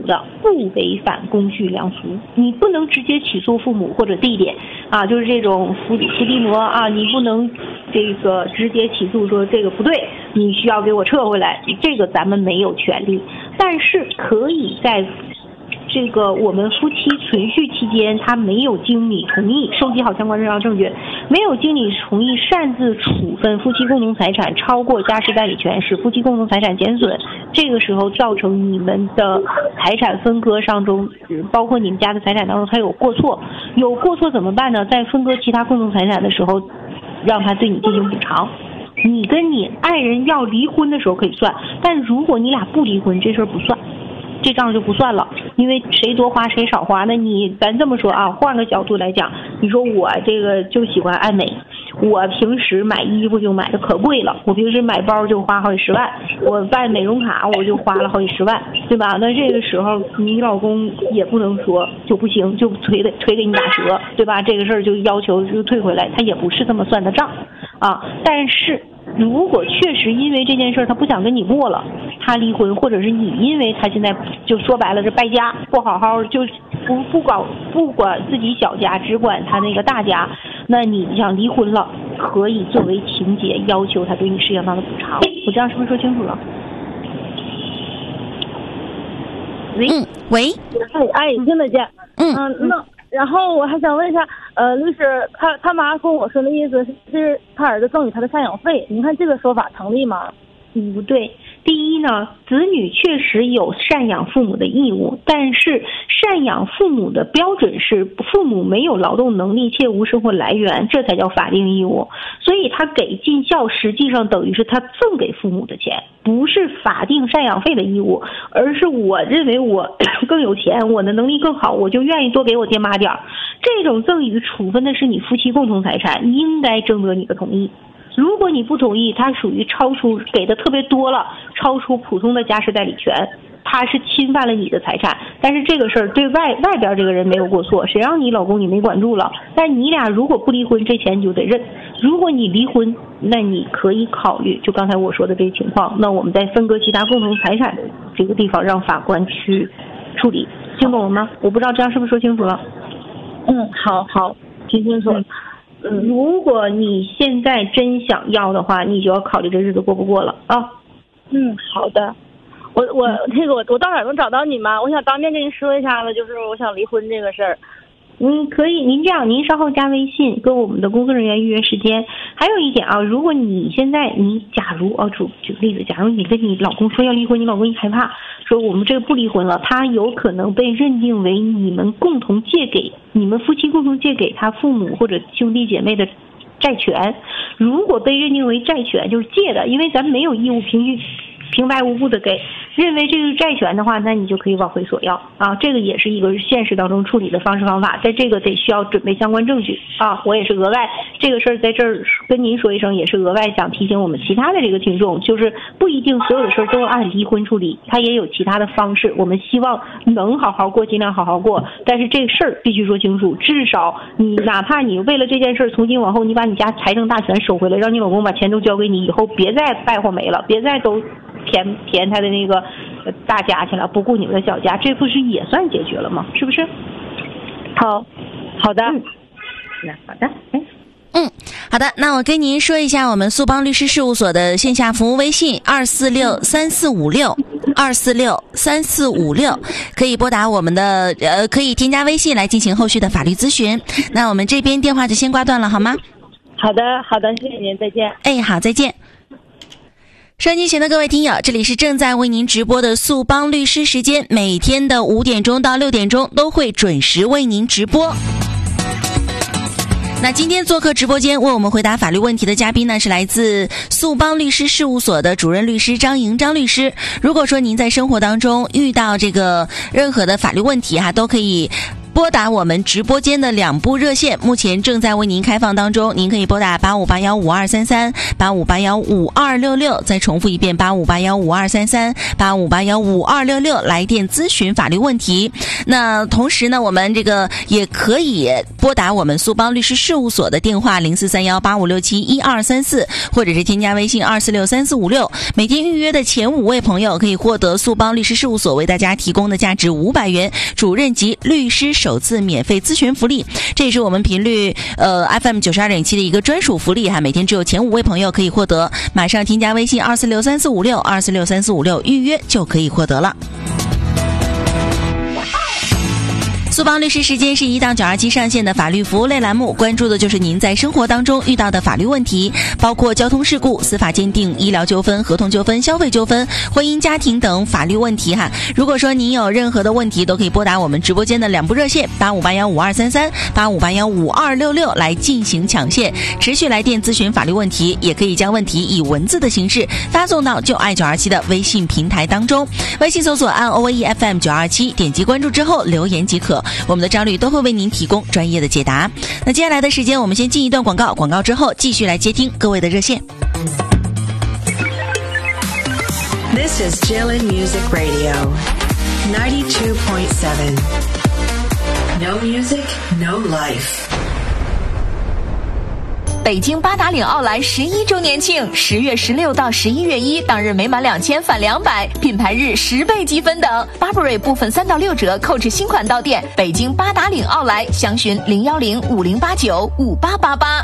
的，不违反公序良俗。你不能直接起诉父母或者弟弟啊，就是这种伏地魔啊，你不能这个直接起诉说这个不对，你需要给我撤回来，这个咱们没有权利，但是可以在这个我们夫妻存续期间，他没有经你同意收集好相关重要证据，没有经你同意擅自处分夫妻共同财产超过家事代理权，使夫妻共同财产减损，这个时候造成你们的财产分割当中，包括你们家的财产当中他有过错，有过错怎么办呢？在分割其他共同财产的时候，让他对你进行补偿。你跟你爱人要离婚的时候可以算，但如果你俩不离婚，这事儿不算，这账就不算了，因为谁多花谁少花。那咱这么说啊，换个角度来讲，你说我这个就喜欢爱美，我平时买衣服就买的可贵了，我平时买包就花好几十万，我办美容卡我就花了好几十万，对吧？那这个时候你老公也不能说就不行，就推给你打折，对吧？这个事儿就要求就退回来，他也不是这么算的账啊。但是如果确实因为这件事他不想跟你过了，他离婚，或者是你因为他现在就说白了是败家，不好好就不管自己小家，只管他那个大家，那你想离婚了，可以作为情节要求他对你适当的补偿。我这样是不是说清楚了？喂， 喂， 听得见。那然后我还想问一下，律师，他妈跟我说的意思是他儿子赠与他的赡养费，您看这个说法成立吗？ 不对。第一呢，子女确实有赡养父母的义务，但是赡养父母的标准是父母没有劳动能力且无生活来源，这才叫法定义务。所以他给尽孝实际上等于是他赠给父母的钱，不是法定赡养费的义务，而是我认为我更有钱，我的能力更好，我就愿意多给我爹妈点儿。这种赠与处分的是你夫妻共同财产，应该征得你的同意。如果你不同意，它属于超出给的特别多了，超出普通的家事代理权，它是侵犯了你的财产。但是这个事儿对外边这个人没有过错，谁让你老公你没管住了？但你俩如果不离婚，这钱你就得认。如果你离婚，那你可以考虑就刚才我说的这个情况，那我们在分割其他共同财产的这个地方让法官去处理，听懂了吗？我不知道这样是不是说清楚了？ 好，听清楚了。 如果你现在真想要的话，你就要考虑这日子过不过了啊。 好的。我到哪能找到你吗？我想当面跟您说一下子，就是我想离婚这个事儿。 可以，您这样，您稍后加微信跟我们的工作人员预约时间。还有一点啊，如果你现在假如举个例子，假如你跟你老公说要离婚，你老公一害怕说我们这个不离婚了，他有可能被认定为你们夫妻共同借给他父母或者兄弟姐妹的债权。如果被认定为债权，就是借的，因为咱们没有义务平白无故的给，认为这个债权的话，那你就可以往回索要啊。这个也是一个现实当中处理的方式方法，在这个得需要准备相关证据啊。我也是额外这个事儿在这儿跟您说一声，也是额外想提醒我们其他的这个听众，就是不一定所有的事儿都要按离婚处理，它也有其他的方式。我们希望能好好过，尽量好好过，但是这个事儿必须说清楚。至少你哪怕你为了这件事儿，从今往后你把你家财政大权收回来，让你老公把钱都交给你，以后别再败坏没了，别再都填他的那个大家去了，不顾你们的小家，这不是也算解决了吗？是不是？好的。那好的。 好的，那我跟您说一下我们苏邦律师事务所的线下服务微信2463456，2463456，可以拨打我们的可以添加微信来进行后续的法律咨询。那我们这边电话就先挂断了，好吗？ 好的，谢谢您，再见。 好，再见。收音机前的各位听友，这里是正在为您直播的苏邦律师时间，每天的5点钟到6点钟都会准时为您直播。那今天做客直播间为我们回答法律问题的嘉宾呢，是来自苏邦律师事务所的主任律师张莹张律师。如果说您在生活当中遇到这个任何的法律问题都可以拨打我们直播间的2部热线，目前正在为您开放当中。您可以拨打85815233、85815266，再重复一遍85815233、85815266，来电咨询法律问题。那同时呢，我们这个也可以拨打我们苏邦律师事务所的电话043185671234，或者是添加微信2463456。每天预约的前5位朋友可以获得苏邦律师事务所为大家提供的价值500元主任级律师首次免费咨询福利，这也是我们频率FM 92.7的一个专属福利哈，每天只有前5位朋友可以获得，马上添加微信2463456 2463456预约就可以获得了。苏邦律师时间是1档927上线的法律服务类栏目，关注的就是您在生活当中遇到的法律问题，包括交通事故、司法鉴定、医疗纠纷、合同纠纷、消费纠纷、婚姻家庭等法律问题哈。如果说您有任何的问题，都可以拨打我们直播间的2部热线85815233、85815266来进行抢线，持续来电咨询法律问题，也可以将问题以文字的形式发送到就爱927的微信平台当中，微信搜索按 OAE FM927，点击关注之后留言即可。我们的张律都会为您提供专业的解答。那接下来的时间我们先进一段广告，广告之后继续来接听各位的热线。 This is Jilin Music Radio 92.7 No music, no life。 北京八达岭奥莱11周年庆，10月16到11月1，当日每满2000返200，品牌日10倍积分等。Burberry 部分3到6折，购置新款到店。北京八达岭奥莱，详询01050895888。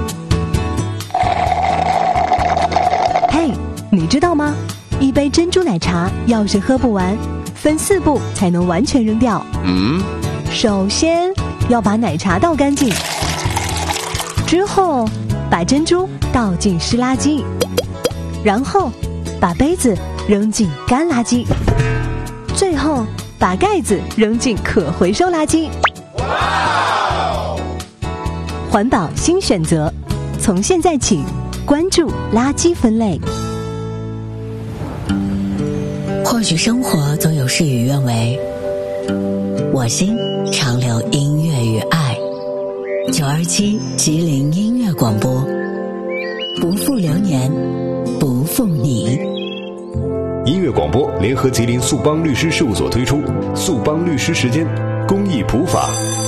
嘿，你知道吗？一杯珍珠奶茶要是喝不完，分4步才能完全扔掉。首先要把奶茶倒干净。之后把珍珠倒进湿垃圾，然后把杯子扔进干垃圾，最后把盖子扔进可回收垃圾。环保新选择，从现在起关注垃圾分类。 或许生活总有事与愿违，我心常留音乐与爱。927吉林音乐广播，不负流年，不负你。 音乐广播联合吉林苏邦律师事务所推出苏邦律师时间公益普法。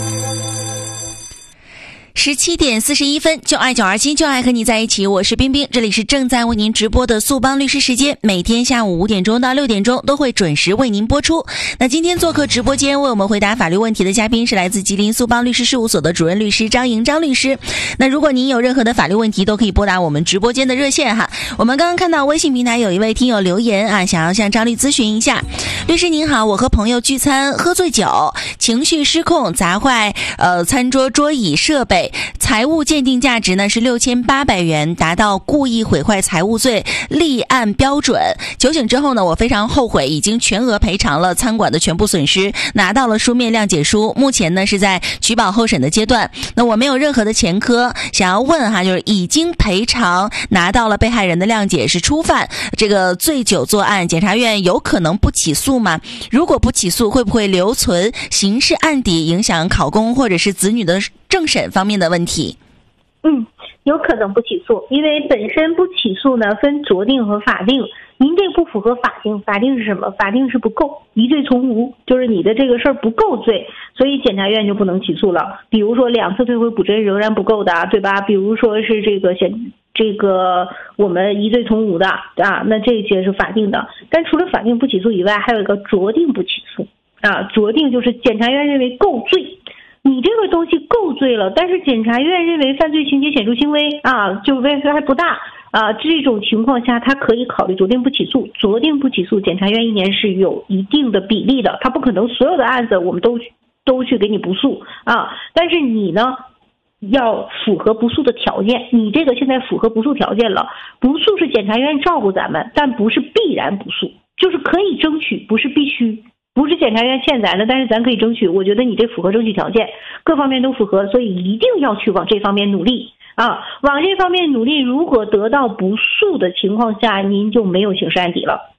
17点41分，就爱927，就爱和你在一起，我是冰冰，这里是正在为您直播的苏邦律师时间，每天下午5点钟到6点钟都会准时为您播出。那今天做客直播间为我们回答法律问题的嘉宾是来自吉林苏邦律师事务所的主任律师张莹张律师。那如果您有任何的法律问题，都可以拨打我们直播间的热线哈。我们刚刚看到微信平台有一位听友留言啊，想要向张律咨询一下。律师您好，我和朋友聚餐喝醉酒，情绪失控，砸坏餐桌桌椅设备，财务鉴定价值呢是6800元，达到故意毁坏财物罪，立案标准。酒醒之后呢，我非常后悔，已经全额赔偿了餐馆的全部损失，拿到了书面谅解书，目前呢是在取保候审的阶段。那我没有任何的前科，想要问哈，就是已经赔偿，拿到了被害人的谅解，是初犯，这个醉酒作案，检察院有可能不起诉吗？如果不起诉，会不会留存刑事案底，影响考公或者是子女的政审方面的问题？ 有可能不起诉，因为本身不起诉呢分酌定和法定，您这个不符合法定，法定是什么？法定是不够，疑罪从无，就是你的这个事儿不够罪，所以检察院就不能起诉了。比如说2次退回补真仍然不够的，对吧？比如说是这个我们疑罪从无的啊，那这些是法定的。但除了法定不起诉以外，还有一个酌定不起诉啊，酌定就是检察院认为够罪。你这个东西够罪了，但是检察院认为犯罪情节显著轻微啊，就危害还不大啊，这种情况下他可以考虑酌定不起诉。酌定不起诉，检察院1年是有一定的比例的，他不可能所有的案子我们都去给你不诉啊，但是你呢要符合不诉的条件，你这个现在符合不诉条件了。不诉是检察院照顾咱们，但不是必然不诉，就是可以争取，不是必须。不是检察院欠咱的，但是咱可以争取。我觉得你这符合争取条件，各方面都符合，所以一定要去往这方面努力啊！往这方面努力，如果得到不诉的情况下，您就没有刑事案底了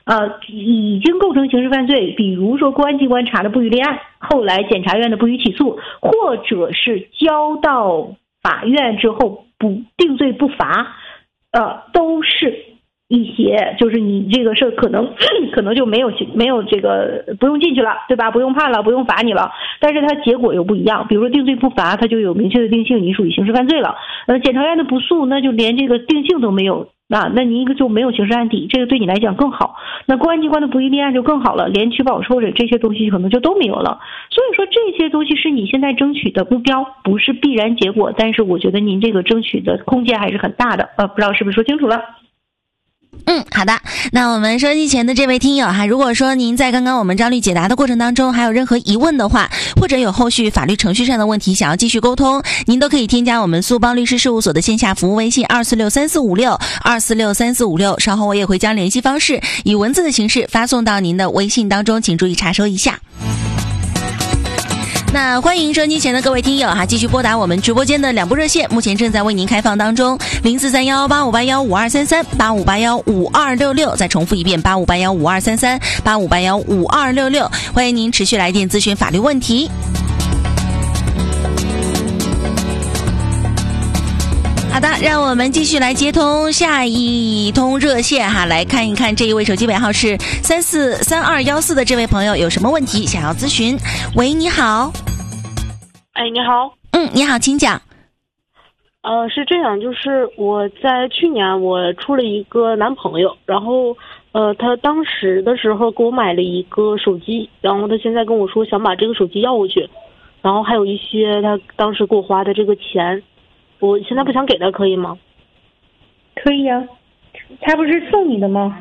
已经构成刑事犯罪，比如说公安机关查的不予立案，后来检察院的不予起诉，或者是交到法院之后不定罪不罚，都是一些就是你这个事儿可能就没有这个不用进去了，对吧？不用判了，不用罚你了，但是它结果又不一样。比如说定罪不罚，它就有明确的定性，你属于刑事犯罪了。检察院的不诉，那就连这个定性都没有啊，那你一个就没有刑事案底，这个对你来讲更好。那公安机关的不予立案就更好了，连取保候审这些东西可能就都没有了。所以说这些东西是你现在争取的目标，不是必然结果，但是我觉得您这个争取的空间还是很大的。不知道是不是说清楚了？ 好的。那我们收机前的这位听友哈，如果说您在刚刚我们张律解答的过程当中还有任何疑问的话，或者有后续法律程序上的问题想要继续沟通，您都可以添加我们苏邦律师事务所的线下服务微信2463456，稍后我也会将联系方式以文字的形式发送到您的微信当中，请注意查收一下。那欢迎收机前的各位听友哈，继续拨打我们直播间的2部热线，目前正在为您开放当中，043185815233，85815266，再重复一遍85815233，85815266，欢迎您持续来电咨询法律问题。好的，让我们继续来接通下一通热线哈，来看一看这一位手机尾号是343214的这位朋友有什么问题想要咨询。喂，你好。 你好。 你好，请讲。 是这样，就是我在去年我处了一个男朋友，然后他当时的时候给我买了一个手机，然后他现在跟我说想把这个手机要回去，然后还有一些他当时给我花的这个钱，我现在不想给他，可以吗？ 可以啊，他不是送你的吗？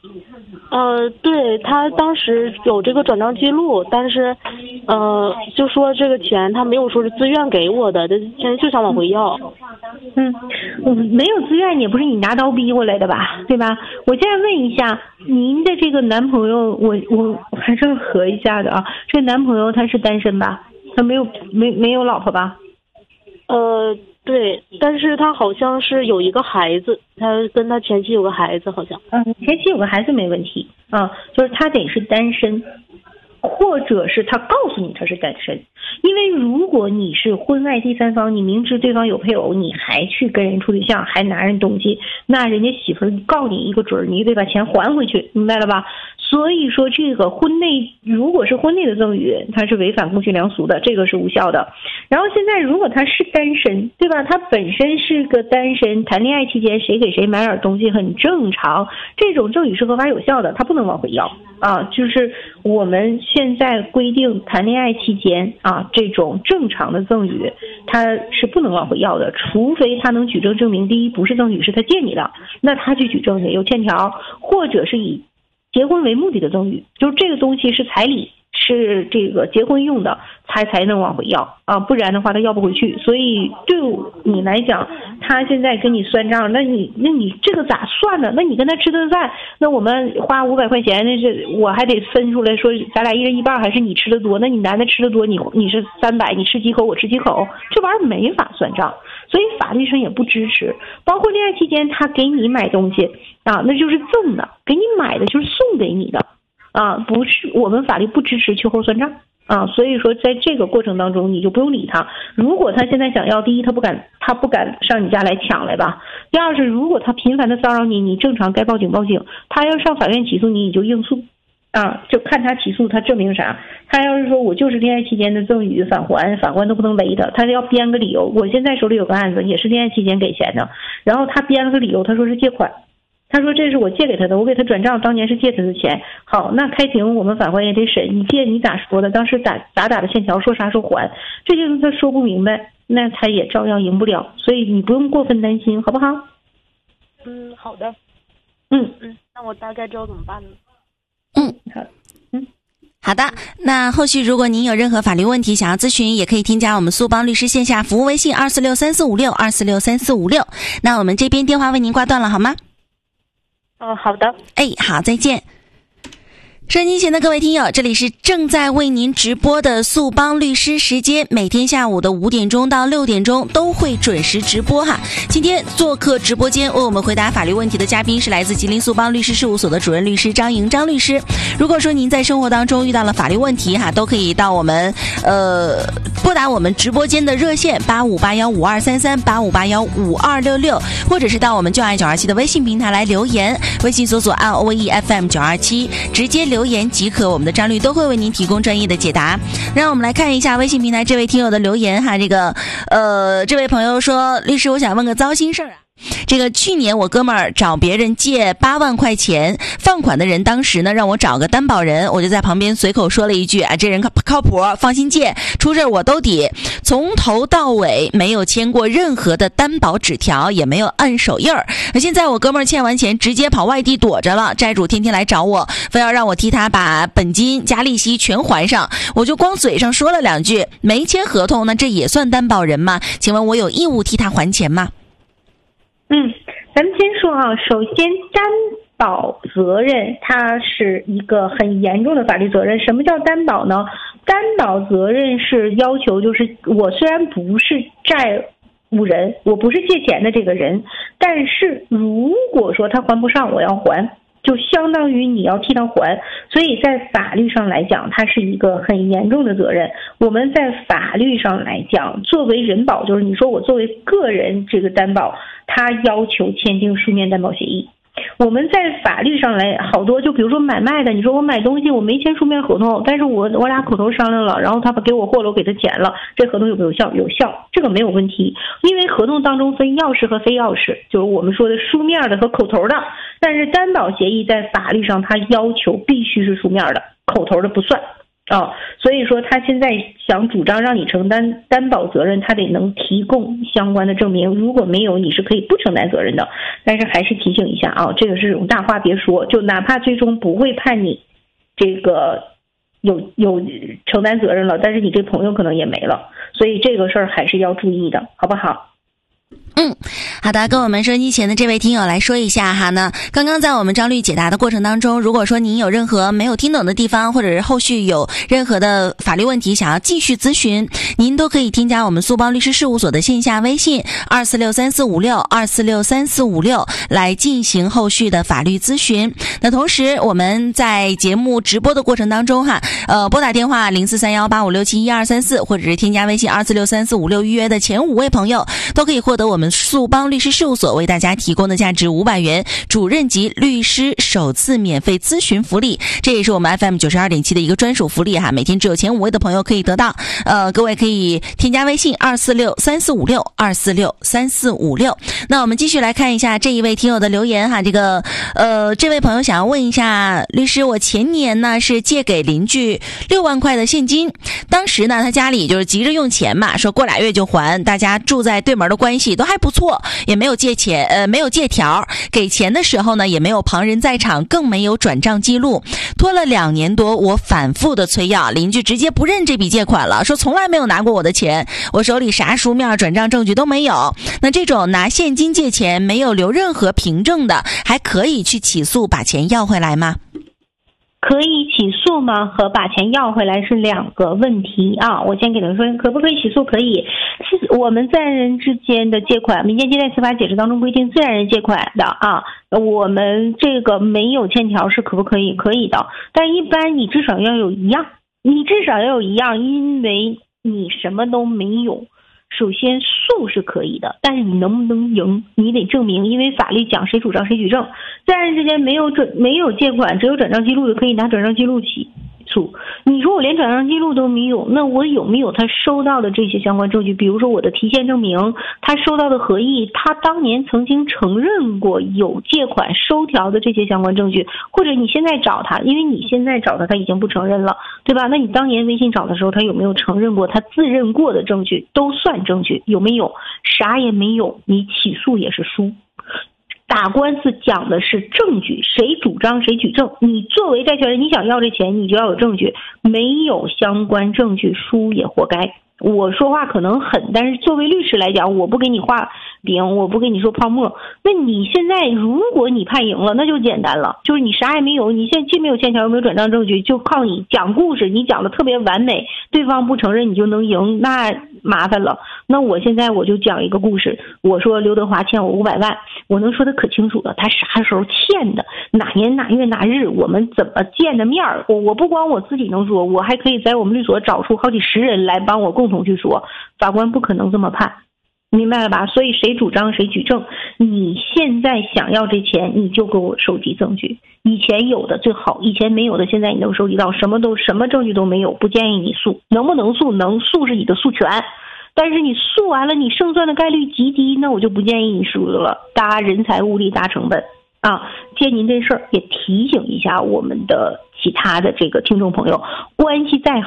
对，他当时有这个转账记录，但是就说这个钱他没有说是自愿给我的，他现在就想往回要。 没有自愿也不是你拿刀逼过来的吧，对吧？我现在问一下您的这个男朋友，我还是核一下的啊，这男朋友他是单身吧？他没有老婆吧？ 对，但是他好像是有一个孩子，他跟他前妻有个孩子，好像。 前妻有个孩子没问题啊，就是他得是单身，或者是他告诉你他是单身。因为如果你是婚外第三方，你明知对方有配偶，你还去跟人处对象，还拿人东西，那人家媳妇儿告你一个准儿，你得把钱还回去，明白了吧？所以说这个婚内，如果是婚内的赠与，它是违反公序良俗的，这个是无效的。然后现在如果他是单身，对吧？他本身是个单身，谈恋爱期间谁给谁买点东西很正常，这种赠与是合法有效的，他不能往回要啊。就是我们现在规定谈恋爱期间啊，这种正常的赠与他是不能往回要的，除非他能举证证明，第一不是赠与，是他借你的，那他去举证去有欠条，或者是以结婚为目的的赠与，就是这个东西是彩礼，是这个结婚用的，才能往回要啊，不然的话他要不回去。所以对你来讲，他现在跟你算账，那你这个咋算呢？那你跟他吃顿饭，那我们花500块钱，那是我还得分出来说咱俩一人一半，还是你吃的多？那你男的吃的多，你是300，你吃几口我吃几口，这玩意儿没法算账。所以法律上也不支持，包括恋爱期间他给你买东西啊，那就是赠的，给你买的就是送给你的啊，不是我们法律不支持秋后算账啊。所以说在这个过程当中你就不用理他。如果他现在想要，第一他不敢上你家来抢来吧，第二是如果他频繁的骚扰你，你正常该报警报警，他要上法院起诉你就应诉啊，就看他起诉他证明啥。他要是说我就是恋爱期间的赠与返还，法官都不能围他，他要编个理由。我现在手里有个案子，也是恋爱期间给钱的，然后他编了个理由，他说是借款，他说这是我借给他的，我给他转账，当年是借他的钱。好，那开庭我们法官也得审，你借你咋说的？当时打的欠条，说啥说还，这些他说不明白，那他也照样赢不了。所以你不用过分担心，好不好？ 好的。那我大概知道怎么办呢？ 好的，那后续如果您有任何法律问题想要咨询，也可以添加我们苏邦律师线下服务微信2463456，2463456。那我们这边电话为您挂断了，好吗？ 好的。 好，再见。 收音机前的各位听友，这里是正在为您直播的速帮律师时间，每天下午的5点钟到6点钟都会准时直播哈。今天做客直播间为我们回答法律问题的嘉宾是来自吉林速帮律师事务所的主任律师张莹张律师。如果说您在生活当中遇到了法律问题哈，都可以到我们拨打我们直播间的热线85815233 85815266，或者是到我们就爱927的微信平台来留言，微信搜索按OVEFM 927直接留言即可，我们的张律都会为您提供专业的解答。让我们来看一下微信平台这位听友的留言哈，这位朋友说，律师我想问个糟心事儿啊。去年我哥们儿找别人借8万块钱，放款的人当时呢让我找个担保人，我就在旁边随口说了一句啊，这人靠谱，放心借，出事我都抵。从头到尾没有签过任何的担保纸条，也没有按手印儿。现在我哥们儿欠完钱直接跑外地躲着了，债主天天来找我，非要让我替他把本金加利息全还上，我就光嘴上说了2句，没签合同，那这也算担保人吗？请问我有义务替他还钱吗？ 咱们先说啊，首先担保责任它是一个很严重的法律责任。什么叫担保呢？担保责任是要求，就是我虽然不是债务人，我不是借钱的这个人，但是如果说他还不上，我要还，就相当于你要替他还。所以在法律上来讲，它是一个很严重的责任。我们在法律上来讲，作为人保，就是你说我作为个人这个担保，他要求签订书面担保协议。我们在法律上来好多，就比如说买卖的，你说我买东西我没签书面合同，但是我俩口头商量了，然后他给我货了，我给他钱了，这合同有没有效？有效，这个没有问题。因为合同当中分要式和非要式，就是我们说的书面的和口头的。但是担保协议在法律上它要求必须是书面的，口头的不算所以说他现在想主张让你承担担保责任，他得能提供相关的证明，如果没有，你是可以不承担责任的。但是还是提醒一下这个是种大话别说，就哪怕最终不会判你这个有承担责任了，但是你这朋友可能也没了，所以这个事儿还是要注意的，好不好？ 好的，跟我们收音机前的这位听友来说一下哈。那刚刚在我们张律解答的过程当中，如果说您有任何没有听懂的地方，或者是后续有任何的法律问题想要继续咨询，您都可以添加我们速帮律师事务所的线下微信2463456 2463456来进行后续的法律咨询。那同时我们在节目直播的过程当中哈，拨打电话043185671234，或者是添加微信2463456预约的前5位朋友，都可以获得我们速帮律师事务所为大家提供的价值500元主任级律师首次免费咨询福利，这也是我们 FM 92.7的一个专属福利哈，每天只有前5位的朋友可以得到。各位可以添加微信2463456 2463456。那我们继续来看一下这一位听友的留言哈，这位朋友想要问一下律师，我前年呢是借给邻居6万块的现金，当时呢他家里就是急着用钱嘛，说过2月就还，大家住在对门的关系都还不错，也没有借钱没有借条，给钱的时候呢也没有旁人在场，更没有转账记录，拖了2年多，我反复的催要，邻居直接不认这笔借款了，说从来没有拿过我的钱，我手里啥书面转账证据都没有。那这种拿现金借钱没有留任何凭证的，还可以去起诉把钱要回来吗？ 可以起诉吗？和把钱要回来是2个问题啊！我先给您说，可不可以起诉？可以。我们自然人之间的借款，民间借贷司法解释当中规定，自然人借款的我们这个没有欠条是可不可以？可以的。但一般你至少要有一样，因为你什么都没有。首先诉是可以的，但是你能不能赢，你得证明，因为法律讲谁主张谁举证。自然人之间没有借款，只有转账记录的，可以拿转账记录起诉。你说我连转账记录都没有，那我有没有他收到的这些相关证据？比如说我的提现证明，他收到的合意，他当年曾经承认过有借款收条的这些相关证据，或者你现在找他，因为你现在找他已经不承认了，对吧？那你当年微信找的时候，他有没有承认过他自认过的证据都算证据，有没有？啥也没有，你起诉也是输。打官司讲的是证据，谁主张谁举证。你作为债权人，你想要这钱，你就要有证据，没有相关证据，输也活该。 我说话可能狠，但是作为律师来讲，我不给你画饼，我不给你说泡沫。那你现在如果你判赢了，那就简单了，就是你啥也没有，你现在既没有欠条又没有转账证据，就靠你讲故事，你讲的特别完美，对方不承认你就能赢，那麻烦了。那我现在我就讲一个故事，我说刘德华欠我500万，我能说的可清楚了，他啥时候欠的，哪年哪月哪日，我们怎么见的面儿，我不光我自己能说，我还可以在我们律所找出好几10人来帮我共同去说，法官不可能这么判，明白了吧？所以谁主张谁举证，你现在想要这钱，你就给我收集证据，以前有的最好，以前没有的现在你能收集到，什么证据都没有，不建议你诉，能不能诉？能诉是你的诉权，但是你诉完了你胜算的概率极低，那我就不建议你诉了，搭人财物力大成本啊。借您这事儿也提醒一下我们的其他的这个听众朋友，关系再